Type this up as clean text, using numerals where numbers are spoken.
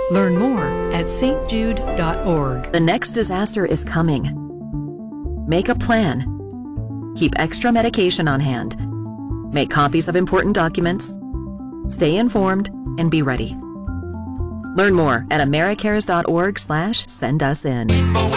Learn more at stjude.org. The next disaster is coming. Make a plan. Keep extra medication on hand. Make copies of important documents. Stay informed and be ready. Learn more at americares.org/sendusin.